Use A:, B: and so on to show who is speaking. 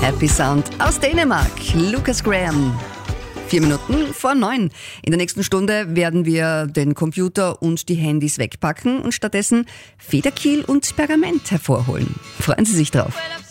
A: Happy Sound aus Dänemark, Lucas Graham. 4 Minuten vor 9. In der nächsten Stunde werden wir den Computer und die Handys wegpacken und stattdessen Federkiel und Pergament hervorholen. Freuen Sie sich drauf.